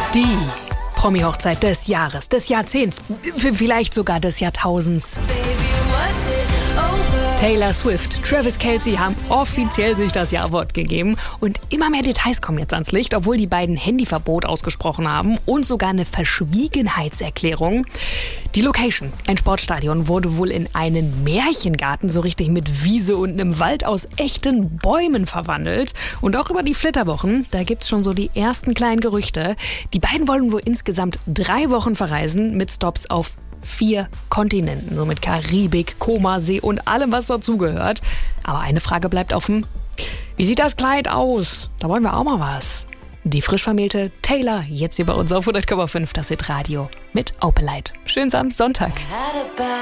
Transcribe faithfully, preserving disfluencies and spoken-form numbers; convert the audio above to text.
Die Promi-Hochzeit des Jahres, des Jahrzehnts, vielleicht sogar des Jahrtausends. Taylor Swift, Travis Kelce haben offiziell sich das Ja-Wort gegeben und immer mehr Details kommen jetzt ans Licht, obwohl die beiden Handyverbot ausgesprochen haben und sogar eine Verschwiegenheitserklärung. Die Location, ein Sportstadion, wurde wohl in einen Märchengarten, so richtig mit Wiese und einem Wald aus echten Bäumen verwandelt. Und auch über die Flitterwochen, da gibt's schon so die ersten kleinen Gerüchte. Die beiden wollen wohl insgesamt drei Wochen verreisen mit Stops auf vier Kontinenten, so mit Karibik, Komasee und allem, was dazugehört. Aber eine Frage bleibt offen. Wie sieht das Kleid aus? Da wollen wir auch mal was. Die frisch vermählte Taylor, jetzt hier bei uns auf hundert Komma fünf, das Hit Radio mit Opelite. Schönen Sonntag.